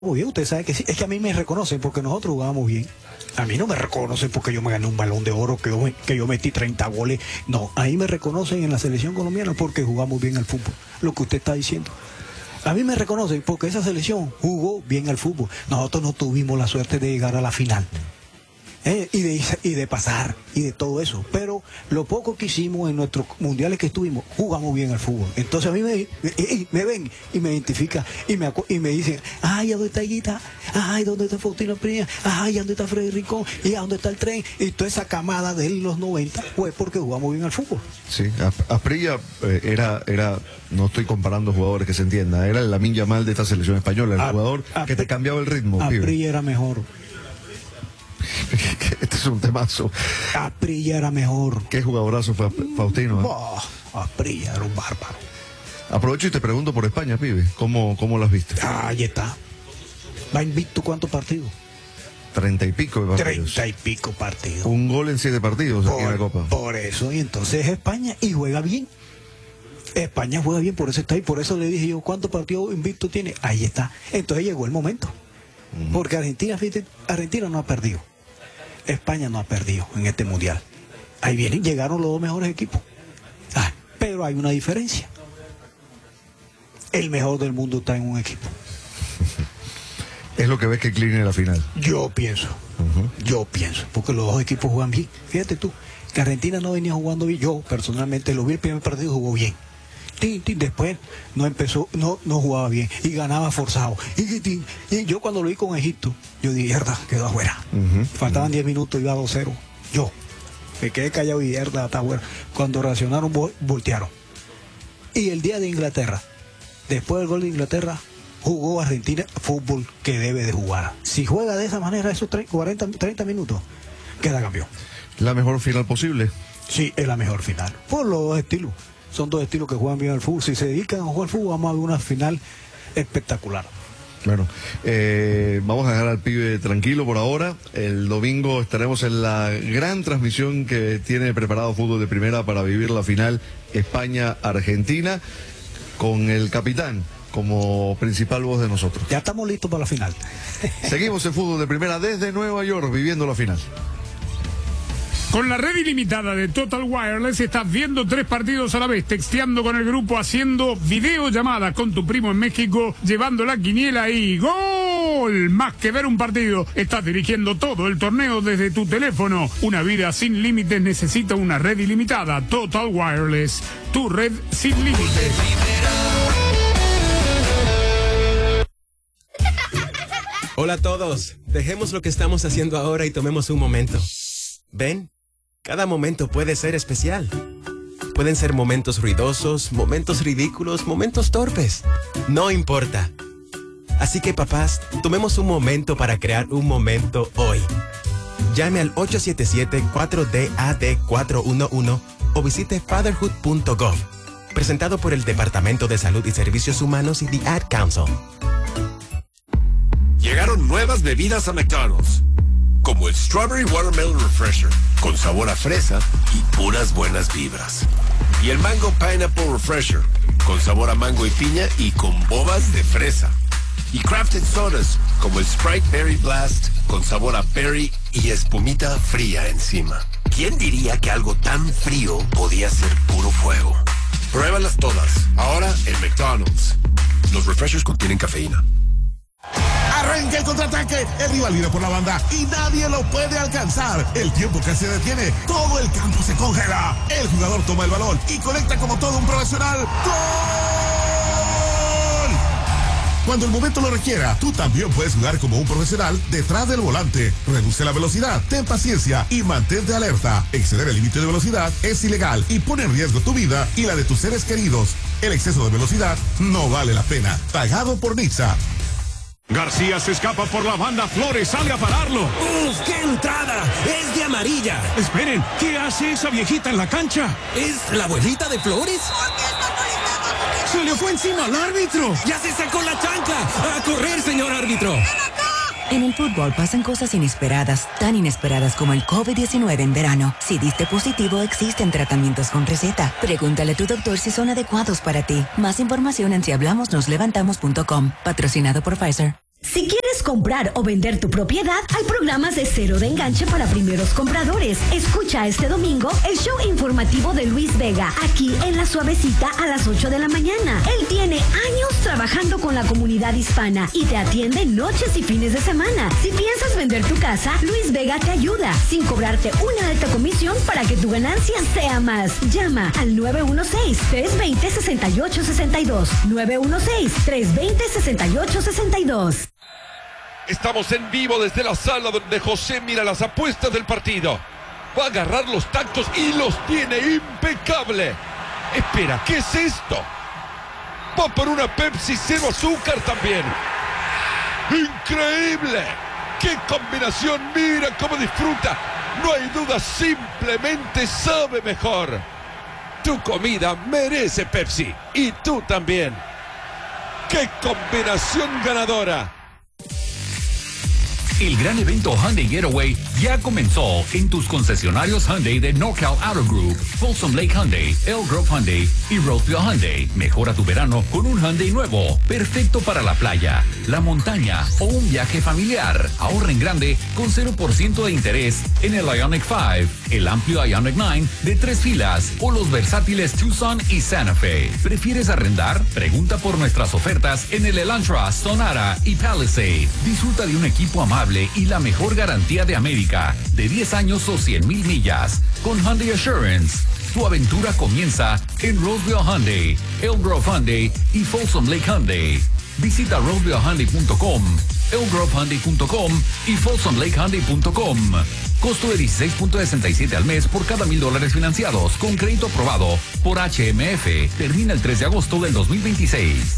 Muy bien, usted sabe que sí. Es que a mí me reconocen porque nosotros jugábamos bien. A mí no me reconocen porque yo me gané un Balón de Oro, que yo metí 30 goles. No, ahí me reconocen en la selección colombiana porque jugamos bien al fútbol. Lo que usted está diciendo. A mí me reconocen porque esa selección jugó bien al fútbol. Nosotros no tuvimos la suerte de llegar a la final. Y de pasar y de todo eso, pero lo poco que hicimos en nuestros mundiales que estuvimos, jugamos bien al fútbol. Entonces a mí me ven y me identifican y me dicen, ay, ¿dónde está Higuita? Ay, ¿dónde está Faustino Asprilla? Ay, ¿dónde está Freddy Rincón? ¿Y dónde está el tren? Y toda esa camada de los 90 fue porque jugamos bien al fútbol. Sí, Asprilla era, no estoy comparando jugadores que se entienda, era el Lamine Yamal de esta selección española, el jugador que te cambiaba el ritmo. Asprilla era mejor. Este es un temazo. Asprilla era mejor. Qué jugadorazo fue Faustino. Asprilla era un bárbaro. Aprovecho y te pregunto por España, pibe. ¿Cómo las viste? Ahí está. ¿Va invicto cuántos partidos? 30 y pico de partidos. 30 y pico partidos. Un gol en 7 partidos aquí en la Copa. Por eso, y entonces España, y juega bien. España juega bien, por eso está ahí. Por eso le dije yo, ¿cuántos partidos invicto tiene? Ahí está. Entonces llegó el momento. Porque Argentina no ha perdido. España no ha perdido en este mundial. Ahí vienen, llegaron los dos mejores equipos. Pero hay una diferencia. El mejor del mundo está en un equipo. Es lo que ves que incline la final. Yo pienso, porque los dos equipos juegan bien. Fíjate tú, que Argentina no venía jugando bien. Yo personalmente lo vi el primer partido, jugó bien. Después no jugaba bien y ganaba forzado. Y yo cuando lo vi con Egipto, yo dije, mierda, quedó afuera. Faltaban 10 minutos, iba 2-0. Yo me quedé callado y mierda, está afuera. Cuando reaccionaron, voltearon. Y el día de Inglaterra, después del gol de Inglaterra, jugó Argentina fútbol que debe de jugar. Si juega de esa manera esos 30 minutos, queda campeón. ¿La mejor final posible? Sí, es la mejor final. Por los dos estilos. Son dos estilos que juegan bien al fútbol. Si se dedican a jugar al fútbol, vamos a ver una final espectacular. Bueno, vamos a dejar al pibe tranquilo por ahora. El domingo estaremos en la gran transmisión que tiene preparado Fútbol de Primera para vivir la final España-Argentina con el capitán como principal voz de nosotros. Ya estamos listos para la final. Seguimos en Fútbol de Primera desde Nueva York viviendo la final. Con la red ilimitada de Total Wireless estás viendo 3 partidos a la vez, texteando con el grupo, haciendo videollamadas con tu primo en México, llevando la quiniela y ¡gol! Más que ver un partido, estás dirigiendo todo el torneo desde tu teléfono. Una vida sin límites necesita una red ilimitada. Total Wireless, tu red sin límites. Hola a todos, dejemos lo que estamos haciendo ahora y tomemos un momento. ¿Ven? Cada momento puede ser especial. Pueden ser momentos ruidosos, momentos ridículos, momentos torpes. No importa. Así que papás, tomemos un momento para crear un momento hoy. Llame al 877-4DAD411 o visite fatherhood.gov. Presentado por el Departamento de Salud y Servicios Humanos y The Ad Council. Llegaron nuevas bebidas a McDonald's, como el Strawberry Watermelon Refresher, con sabor a fresa y puras buenas vibras. Y el Mango Pineapple Refresher, con sabor a mango y piña y con bobas de fresa. Y Crafted Sodas, como el Sprite Berry Blast, con sabor a berry y espumita fría encima. ¿Quién diría que algo tan frío podía ser puro fuego? Pruébalas todas, ahora en McDonald's. Los refreshers contienen cafeína. Arranca el contraataque, el rival viene por la banda y nadie lo puede alcanzar. El tiempo que se detiene, todo el campo se congela. El jugador toma el balón y conecta como todo un profesional. ¡Gol! Cuando el momento lo requiera, tú también puedes jugar como un profesional detrás del volante. Reduce la velocidad, ten paciencia y mantente alerta. Exceder el límite de velocidad es ilegal y pone en riesgo tu vida y la de tus seres queridos. El exceso de velocidad no vale la pena. Pagado por Niza. García se escapa por la banda, Flores sale a pararlo. ¡Uf, qué entrada! ¡Es de amarilla! Esperen, ¿qué hace esa viejita en la cancha? ¿Es la abuelita de Flores? ¡Se le fue encima al árbitro! ¡Ya se sacó la chancla! ¡A correr, señor árbitro! En el fútbol pasan cosas inesperadas, tan inesperadas como el COVID-19 en verano. Si diste positivo, existen tratamientos con receta. Pregúntale a tu doctor si son adecuados para ti. Más información en sihablamoslevantamos.com. Patrocinado por Pfizer. Si quieres comprar o vender tu propiedad, hay programas de cero de enganche para primeros compradores. Escucha este domingo el show informativo de Luis Vega, aquí en La Suavecita a las 8 de la mañana. Él tiene años trabajando con la comunidad hispana y te atiende noches y fines de semana. Si piensas vender tu casa, Luis Vega te ayuda, sin cobrarte una alta comisión para que tu ganancia sea más. Llama al 916-320-6862. 916-320-6862. Estamos en vivo desde la sala donde José mira las apuestas del partido. Va a agarrar los tactos y los tiene impecable. Espera, ¿qué es esto? Va por una Pepsi cero azúcar también. ¡Increíble! ¡Qué combinación! Mira cómo disfruta. No hay duda, simplemente sabe mejor. Tu comida merece Pepsi. Y tú también. ¡Qué combinación ganadora! El gran evento Hyundai Getaway ya comenzó en tus concesionarios Hyundai de NorCal Auto Group, Folsom Lake Hyundai, Elk Grove Hyundai y Roseville Hyundai. Mejora tu verano con un Hyundai nuevo, perfecto para la playa, la montaña o un viaje familiar. Ahorra en grande con 0% de interés en el Ioniq 5, el amplio Ioniq 9 de 3 filas o los versátiles Tucson y Santa Fe. ¿Prefieres arrendar? Pregunta por nuestras ofertas en el Elantra, Sonata y Palisade. Disfruta de un equipo amable y la mejor garantía de América, de 10 años o 100,000 millas. Con Hyundai Assurance, tu aventura comienza en Roseville Hyundai, Elk Grove Hyundai y Folsom Lake Hyundai. Visita rosevillehyundai.com, elkgrovehyundai.com y folsomlakehyundai.com. Costo de $16.67 al mes por cada $1,000 financiados, con crédito aprobado por HMF. Termina el 3 de agosto del 2026.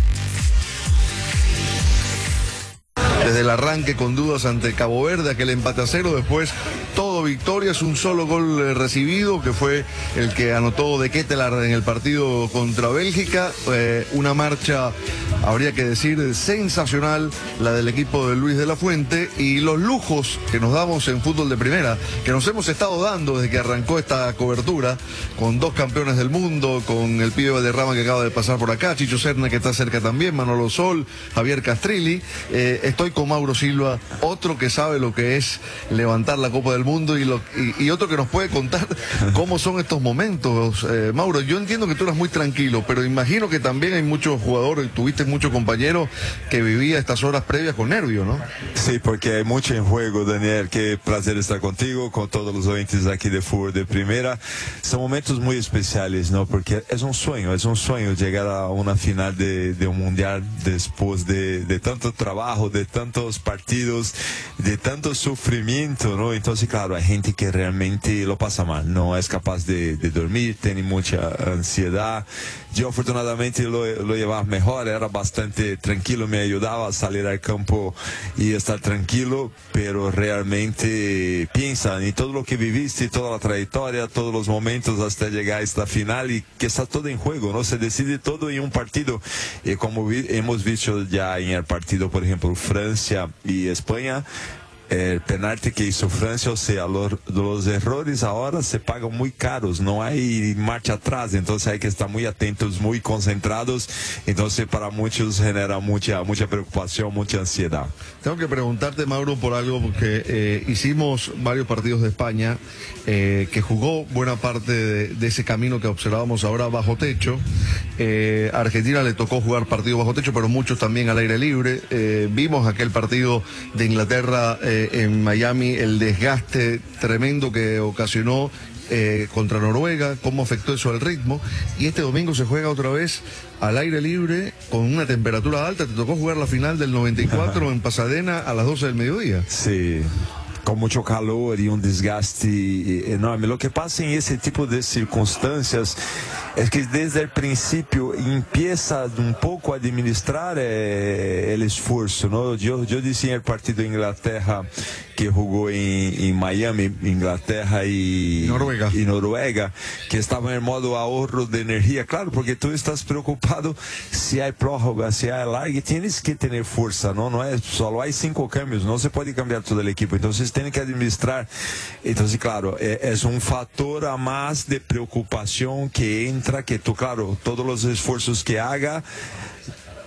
Desde el arranque con dudas ante Cabo Verde, aquel empate a 0, después todo victorias, un solo gol recibido, que fue el que anotó De Ketelaar en el partido contra Bélgica. Una marcha, habría que decir, sensacional, la del equipo de Luis de la Fuente, y los lujos que nos damos en fútbol de primera, que nos hemos estado dando desde que arrancó esta cobertura, con 2 campeones del mundo, con el pibe Valderrama que acaba de pasar por acá, Chicho Serna que está cerca también, Manolo Sol, Javier Castrilli. Estoy con Mauro Silva, otro que sabe lo que es levantar la Copa del Mundo y otro que nos puede contar cómo son estos momentos. Mauro, yo entiendo que tú eras muy tranquilo, pero imagino que también hay muchos jugadores, tuviste muchos compañeros que vivían estas horas previas con nervio, ¿no? Sí, porque hay mucho en juego, Daniel. Qué placer estar contigo, con todos los oyentes aquí de Fútbol de Primera. Son momentos muy especiales, ¿no? Porque es un sueño llegar a una final de un mundial después de tanto trabajo, de tantos partidos, de tanto sufrimiento, ¿no? Entonces, claro, hay gente que realmente lo pasa mal, no es capaz de dormir, tiene mucha ansiedad. Yo afortunadamente lo llevaba mejor, era bastante tranquilo, me ayudaba a salir al campo y estar tranquilo, pero realmente piensa en todo lo que viviste, toda la trayectoria, todos los momentos hasta llegar a esta final y que está todo en juego, ¿no? Se decide todo en un partido y como hemos visto ya en el partido, por ejemplo, Francia y España, el penalti que hizo Francia, o sea, los errores ahora se pagan muy caros, no hay marcha atrás, entonces hay que estar muy atentos, muy concentrados, entonces para muchos genera mucha preocupación, mucha ansiedad. Tengo que preguntarte, Mauro, por algo, porque hicimos varios partidos de España, que jugó buena parte de ese camino que observábamos ahora bajo techo. A Argentina le tocó jugar partido bajo techo, pero muchos también al aire libre. Vimos aquel partido de Inglaterra en Miami, el desgaste tremendo que ocasionó contra Noruega, cómo afectó eso al ritmo, y este domingo se juega otra vez al aire libre con una temperatura alta. Te tocó jugar la final del 94 en Pasadena a las 12 del mediodía. Sí, con mucho calor y un desgaste enorme. Lo que pasa en ese tipo de circunstancias es que desde el principio empieza un poco a administrar el esfuerzo, ¿no? Yo decía en el partido de Inglaterra que jugó en Miami, Inglaterra y Noruega, que estaba en el modo ahorro de energía. Claro, porque tú estás preocupado si hay prórroga, si hay alargue, tienes que tener fuerza, ¿no? No es solo hay 5 cambios, no se puede cambiar todo el equipo, entonces tiene que administrar. Entonces, claro, es un factor a más de preocupación que entra, que tú, claro, todos los esfuerzos que haga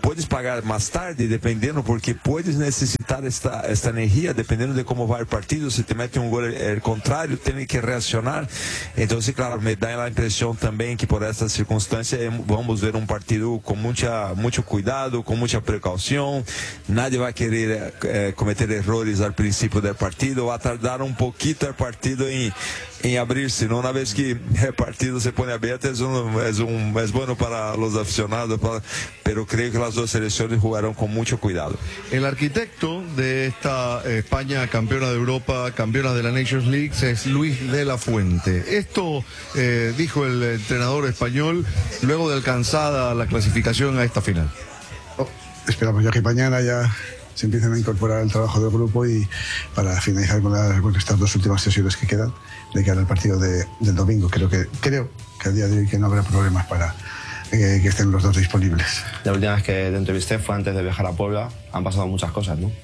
puedes pagar más tarde, dependiendo, porque puedes necesitar esta energía, dependiendo de cómo va el partido. Si te mete un gol el contrario, tiene que reaccionar. Entonces, claro, me da la impresión también que por estas circunstancias vamos a ver un partido con mucho cuidado, con mucha precaución. Nadie va a querer cometer errores al principio del partido. Va a tardar un poquito el partido en abrirse, ¿no? Una vez que el partido se pone abierto es bueno para los aficionados, pero creo que las dos selecciones jugaron con mucho cuidado. El arquitecto de esta España campeona de Europa, campeona de la Nations League, es Luis de la Fuente. Esto dijo el entrenador español luego de alcanzada la clasificación a esta final. Esperamos ya que mañana ya se empiecen a incorporar al trabajo del grupo y para finalizar con estas dos últimas sesiones que quedan de cara al partido del domingo. Creo que a día de hoy que no habrá problemas para que estén los dos disponibles. La última vez que te entrevisté fue antes de viajar a Puebla. Han pasado muchas cosas, ¿no?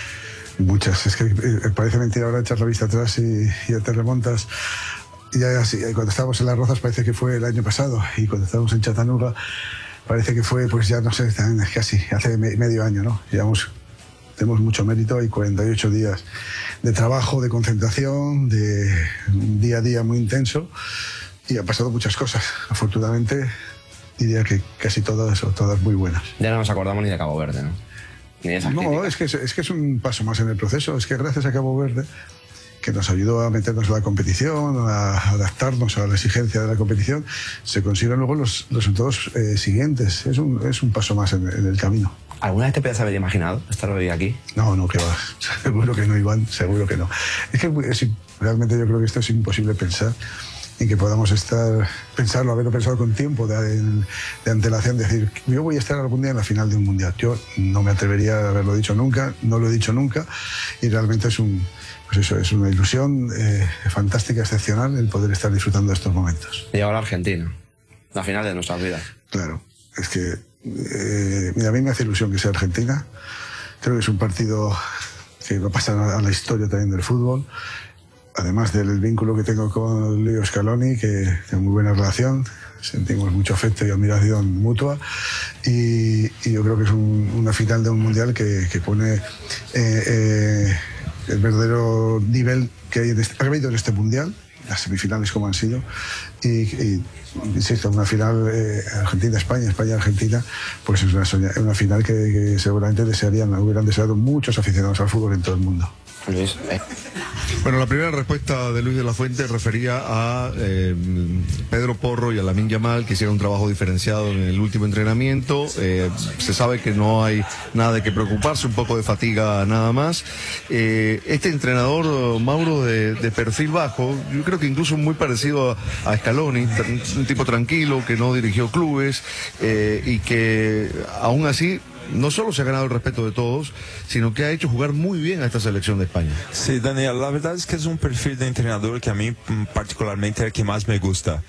Muchas. Es que parece mentira ahora echar la vista atrás y ya te remontas. Ya así, cuando estábamos en Las Rozas parece que fue el año pasado, y cuando estábamos en Chattanooga parece que fue, pues ya no sé, casi hace medio año, ¿no? Tenemos mucho mérito y 48 días de trabajo, de concentración, de un día a día muy intenso, y han pasado muchas cosas. Afortunadamente, diría que casi todas o todas muy buenas. Ya no nos acordamos ni de Cabo Verde, ¿no? Ni de esas críticas. es que es un paso más en el proceso. Es que gracias a Cabo Verde, que nos ayudó a meternos en la competición, a adaptarnos a la exigencia de la competición, se consiguen luego los resultados siguientes. Es un paso más en el camino. ¿Alguna vez te podías haber imaginado estar hoy aquí? No, que va. Seguro que no, Iván, seguro que no. Es que realmente yo creo que esto es imposible pensar, y que podamos haberlo pensado con tiempo de antelación, decir, yo voy a estar algún día en la final de un mundial. Yo no me atrevería a haberlo dicho nunca, no lo he dicho nunca, y realmente es una ilusión fantástica, excepcional, el poder estar disfrutando de estos momentos. Y ahora Argentina, la final de nuestras vidas. Claro, es que mira, a mí me hace ilusión que sea Argentina. Creo que es un partido que va a pasar a la historia también del fútbol, además del vínculo que tengo con Leo Scaloni, que tengo muy buena relación, sentimos mucho afecto y admiración mutua, y yo creo que es una final de un mundial que pone el verdadero nivel que ha habido en este mundial, las semifinales como han sido, y insisto, una final Argentina-España, España-Argentina, pues es una final que seguramente hubieran deseado muchos aficionados al fútbol en todo el mundo. Luis, Bueno, la primera respuesta de Luis de la Fuente refería a Pedro Porro y a Lamine Yamal, que hicieron un trabajo diferenciado en el último entrenamiento. Se sabe que no hay nada de que preocuparse, un poco de fatiga nada más. Este entrenador, Mauro, de perfil bajo, yo creo que incluso muy parecido a Scaloni, un tipo tranquilo, que no dirigió clubes, y que aún así no solo se ha ganado el respeto de todos, sino que ha hecho jugar muy bien a esta selección de España. Sí, Daniel, la verdad es que es un perfil de entrenador que a mí particularmente es el que más me gusta.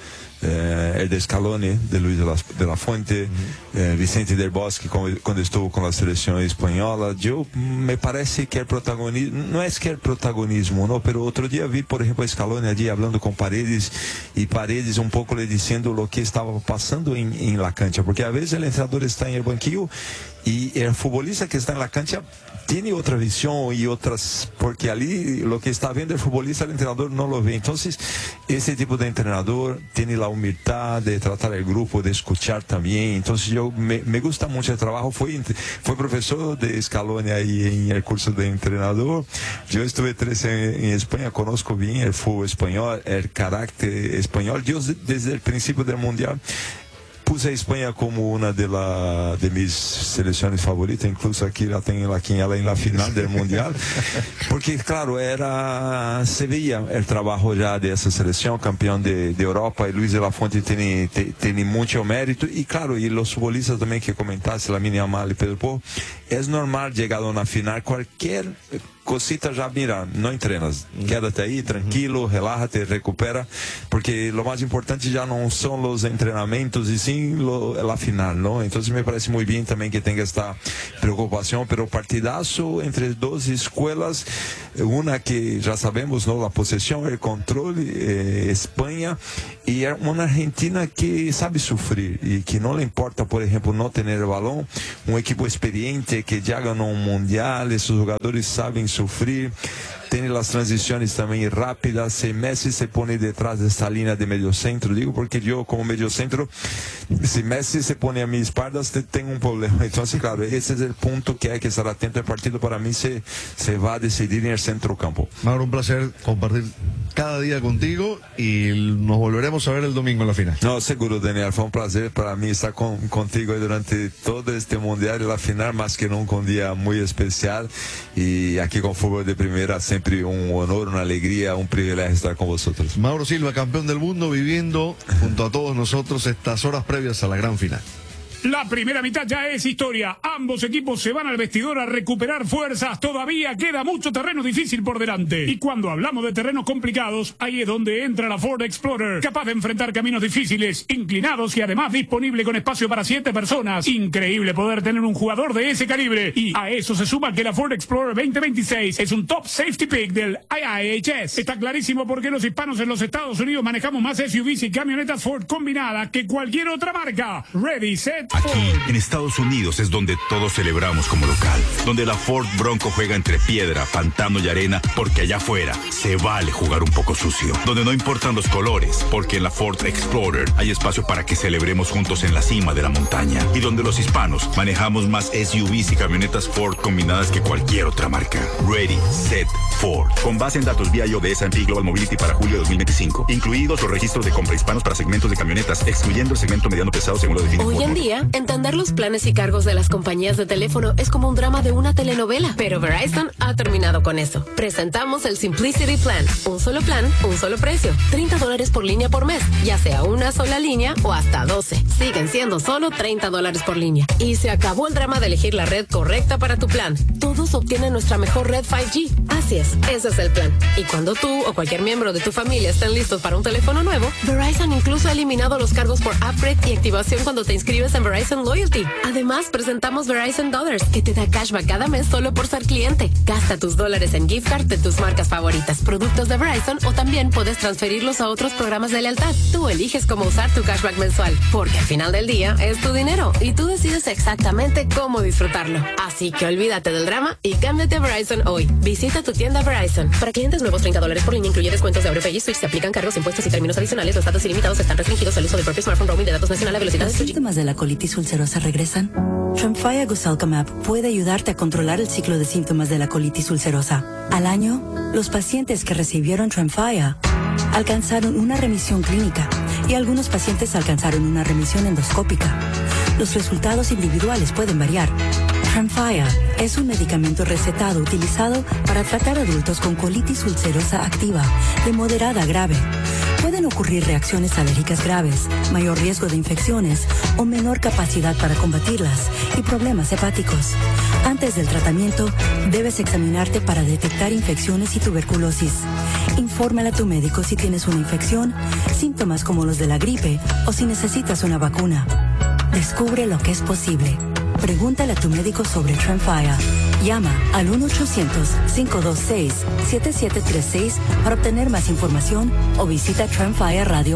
El de Scaloni, de Luis de la Fuente, Vicente del Bosque cuando estuvo con la selección española. Yo me parece que el protagonismo, no es que el protagonismo, no, pero otro día vi, por ejemplo, a Scaloni allí hablando con Paredes, y Paredes un poco le diciendo lo que estaba pasando en la cancha, porque a veces el entrenador está en el banquillo y el futbolista que está en la cancha tiene otra visión y otras, porque allí lo que está viendo el futbolista, el entrenador no lo ve. Entonces, ese tipo de entrenador tiene la humildad de tratar el grupo, de escuchar también. Entonces, me gusta mucho el trabajo. Fue profesor de Scaloni ahí en el curso de entrenador. Yo estuve 3 años en España, conozco bien el fútbol español, el carácter español. Yo desde el principio del Mundial puse a España como una de mis selecciones favoritas, incluso aquí la tengo en la final del Mundial, porque claro, se veía el trabajo ya de esa selección, campeón de Europa, y Luis de la Fuente tiene mucho mérito, y claro, y los futbolistas también que comentaste, Lamine Yamal y Pedro Porro, es normal llegar a una final, cualquier cositas já, mira, não entrenas, quédate aí, tranquilo, relájate, recupera, porque lo más importante já não são os treinamentos e sim a final, não? Então me parece muito bem também que tenha esta preocupação, pero partidaço entre duas escolas, uma que já sabemos, não, a possessão, o controle, Espanha, e uma Argentina que sabe sofrer e que não lhe importa, por exemplo, não ter o balão, equipo experiente que já ganhou mundial, esses jogadores sabem sofrer, tem as transições também rápidas. Se Messi se põe detrás dessa linha de meio centro, digo porque eu como meio centro, se Messi se põe a minha espalda, tem problema. Então, claro, esse é o ponto que hay que estar atento. El partido para mí se va a decidir en el centro campo. Mauro, un placer compartir cada día contigo y nos volveremos a ver el domingo en la final. No, seguro, Daniel, fue un placer para mí estar contigo durante todo este mundial y la final, más que nunca un día muy especial, y aquí con Fútbol de Primera siempre un honor, una alegría, un privilegio estar con vosotros. Mauro Silva, campeón del mundo, viviendo junto a todos nosotros estas horas previas a la gran final. La primera mitad ya es historia. Ambos equipos se van al vestidor a recuperar fuerzas. Todavía queda mucho terreno difícil por delante. Y cuando hablamos de terrenos complicados, ahí es donde entra la Ford Explorer. Capaz de enfrentar caminos difíciles, inclinados y además disponible con espacio para 7 personas. Increíble poder tener un jugador de ese calibre. Y a eso se suma que la Ford Explorer 2026 es un top safety pick del IIHS. Está clarísimo por qué los hispanos en los Estados Unidos manejamos más SUVs y camionetas Ford combinadas que cualquier otra marca. Ready, set, Aquí, en Estados Unidos, es donde todos celebramos como local, donde la Ford Bronco juega entre piedra, pantano y arena, porque allá afuera se vale jugar un poco sucio, donde no importan los colores, porque en la Ford Explorer hay espacio para que celebremos juntos en la cima de la montaña, y donde los hispanos manejamos más SUVs y camionetas Ford combinadas que cualquier otra marca. Ready, set, Ford. Con base en datos BIO de S&P Global Mobility para julio de 2025, incluidos los registros de compra hispanos para segmentos de camionetas, excluyendo el segmento mediano pesado según lo define. Hoy en día, entender los planes y cargos de las compañías de teléfono es como un drama de una telenovela, pero Verizon ha terminado con eso. Presentamos el Simplicity Plan. Un solo plan, un solo precio. $30 por línea por mes, ya sea una sola línea o hasta 12. Siguen siendo solo $30 por línea. Y se acabó el drama de elegir la red correcta para tu plan. Todos obtienen nuestra mejor red 5G. Así es, ese es el plan. Y cuando tú o cualquier miembro de tu familia estén listos para un teléfono nuevo, Verizon incluso ha eliminado los cargos por upgrade y activación cuando te inscribes en Verizon Loyalty. Además, presentamos Verizon Dollars, que te da cashback cada mes solo por ser cliente. Gasta tus dólares en gift card de tus marcas favoritas, productos de Verizon, o también puedes transferirlos a otros programas de lealtad. Tú eliges cómo usar tu cashback mensual, porque al final del día es tu dinero y tú decides exactamente cómo disfrutarlo. Así que olvídate del drama y cámbiate a Verizon hoy. Visita tu tienda Verizon. Para clientes nuevos, $30 por línea incluye descuentos de AutoPay y Switch. Se aplican cargos, impuestos y términos adicionales. Los datos ilimitados están restringidos al uso del propio smartphone roaming de datos nacional a velocidad. ¿Los síntomas de la colitis ulcerosa regresan? Tremfya Gosalcamab puede ayudarte a controlar el ciclo de síntomas de la colitis ulcerosa. Al año, los pacientes que recibieron Tremfya alcanzaron una remisión clínica y algunos pacientes alcanzaron una remisión endoscópica. Los resultados individuales pueden variar. Tremfya es un medicamento recetado utilizado para tratar adultos con colitis ulcerosa activa de moderada a grave. Pueden ocurrir reacciones alérgicas graves, mayor riesgo de infecciones o menor capacidad para combatirlas y problemas hepáticos. Antes del tratamiento, debes examinarte para detectar infecciones y tuberculosis. Infórmale a tu médico si tienes una infección, síntomas como los de la gripe o si necesitas una vacuna. Descubre lo que es posible. Pregúntale a tu médico sobre Tremfya. Llama al 1-800-526-7736 para obtener más información o visita tremfyaradio.com.